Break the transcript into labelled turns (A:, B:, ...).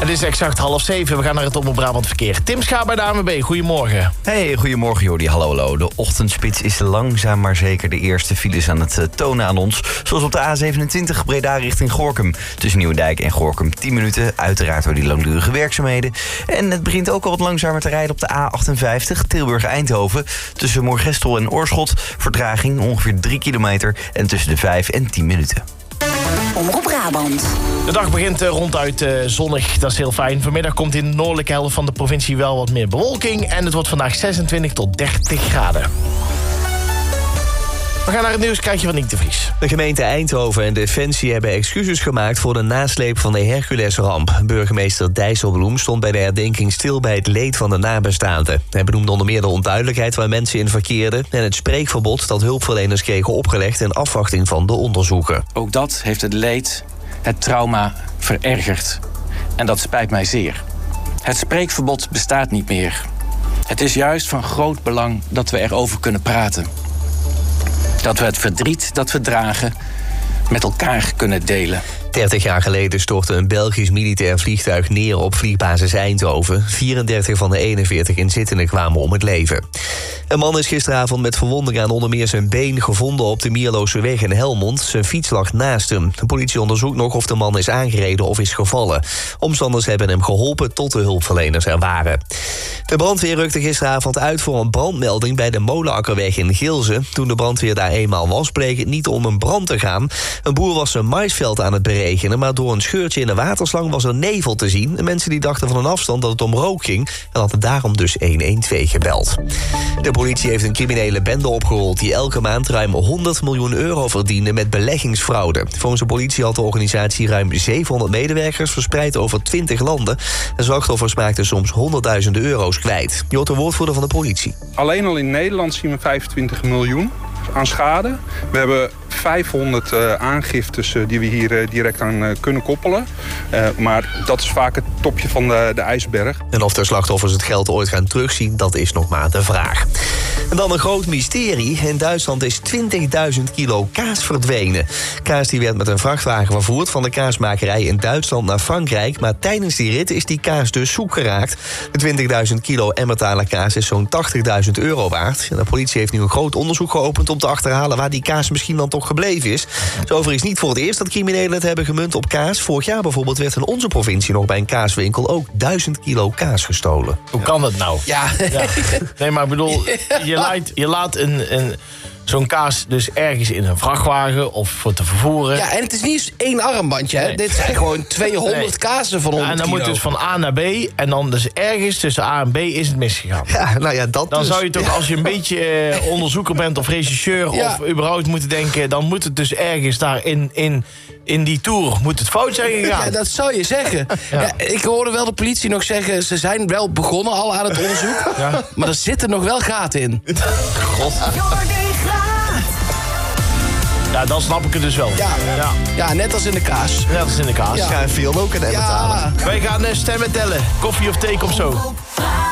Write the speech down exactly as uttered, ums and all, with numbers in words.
A: Het is exact half zeven. We gaan naar het Omroep Brabant verkeer. Tim Schaap bij de A N W B. Goedemorgen.
B: Hey, goedemorgen Jordi. Hallo, hallo. De ochtendspits is langzaam maar zeker de eerste files aan het uh, tonen aan ons. Zoals op de A zevenentwintig Breda richting Gorinchem. Tussen Nieuwendijk en Gorinchem tien minuten. Uiteraard door die langdurige werkzaamheden. En het begint ook al wat langzamer te rijden op de A achtenvijftig Tilburg-Eindhoven. Tussen Moergestel en Oorschot. Vertraging ongeveer drie kilometer. En tussen de vijf en tien minuten.
C: Omroep Brabant.
A: De dag begint uh, ronduit uh, zonnig, dat is heel fijn. Vanmiddag komt in de noordelijke helft van de provincie wel wat meer bewolking. En het wordt vandaag zesentwintig tot dertig graden. We gaan naar het nieuws, krijg je van Nick de Vries.
D: De gemeente Eindhoven en Defensie hebben excuses gemaakt voor de nasleep van de Herculesramp. Burgemeester Dijsselbloem stond bij de herdenking stil bij het leed van de nabestaanden. Hij benoemde onder meer de onduidelijkheid waar mensen in verkeerden en het spreekverbod dat hulpverleners kregen opgelegd in afwachting van de onderzoeken.
E: Ook dat heeft het leed, het trauma verergerd. En dat spijt mij zeer. Het spreekverbod bestaat niet meer. Het is juist van groot belang dat we erover kunnen praten. Dat we het verdriet dat we dragen met elkaar kunnen delen.
D: dertig jaar geleden stortte een Belgisch militair vliegtuig neer op vliegbasis Eindhoven. vierendertig van de eenenveertig inzittenden kwamen om het leven. Een man is gisteravond met verwondingen aan onder meer zijn been gevonden op de Mierlooseweg in Helmond. Zijn fiets lag naast hem. De politie onderzoekt nog of de man is aangereden of is gevallen. Omstanders hebben hem geholpen tot de hulpverleners er waren. De brandweer rukte gisteravond uit voor een brandmelding bij de Molenakkerweg in Gilze. Toen de brandweer daar eenmaal was, bleek het niet om een brand te gaan. Een boer was zijn maisveld aan het beregenen, maar door een scheurtje in de waterslang was er nevel te zien. De mensen die dachten van een afstand dat het om rook ging en hadden daarom dus honderdtwaalf gebeld. De politie heeft een criminele bende opgerold die elke maand ruim honderd miljoen euro verdiende met beleggingsfraude. Volgens de politie had de organisatie ruim zevenhonderd medewerkers verspreid over twintig landen. De slachtoffers maakten soms honderdduizenden euro's kwijt. Je hoort de woordvoerder van de politie.
F: Alleen al in Nederland zien we vijfentwintig miljoen aan schade. We hebben vijfhonderd uh, aangiftes uh, die we hier uh, direct aan uh, kunnen koppelen. Uh, maar dat is vaak het topje van de, de ijsberg.
D: En of de slachtoffers het geld ooit gaan terugzien, dat is nog maar de vraag. En dan een groot mysterie. In Duitsland is twintigduizend kilo kaas verdwenen. Kaas die werd met een vrachtwagen vervoerd van de kaasmakerij in Duitsland naar Frankrijk. Maar tijdens die rit is die kaas dus zoek geraakt. De twintigduizend kilo Emmentaler kaas is zo'n tachtigduizend euro waard. En de politie heeft nu een groot onderzoek geopend om te achterhalen waar die kaas misschien dan toch gebleven is. Het is overigens niet voor het eerst dat criminelen het hebben gemunt op kaas. Vorig jaar bijvoorbeeld werd in onze provincie nog bij een kaaswinkel ook duizend kilo kaas gestolen.
A: Hoe kan dat nou?
G: Ja.
A: ja. Nee, maar ik bedoel, je laat, je laat een, een, zo'n kaas dus ergens in een vrachtwagen of voor te vervoeren.
G: Ja, en het is niet eens één armbandje, hè? Nee. Dit zijn gewoon tweehonderd nee. kazen van honderd
A: ja, en dan
G: kilo.
A: moet dus van A naar B en dan dus ergens tussen A en B is het misgegaan.
D: Ja, nou ja, dat
A: dan
D: dus.
A: zou je toch, ja. als je een beetje eh, onderzoeker bent of rechercheur ja. of überhaupt moeten denken, dan moet het dus ergens daar in, in, in die tour moet het fout zijn gegaan.
G: Ja, dat zou je zeggen. Ja. Ja, ik hoorde wel de politie nog zeggen, ze zijn wel begonnen al aan het onderzoek, ja. maar er zitten nog wel gaten in.
A: God. Ja, dan snap ik het dus wel.
G: Ja, ja. ja net als in de kaas.
A: Net als in de kaas.
D: Ja, en veel ook een Emmentaler.
A: Ja. Wij gaan uh, stemmen tellen. Koffie of thee komt zo.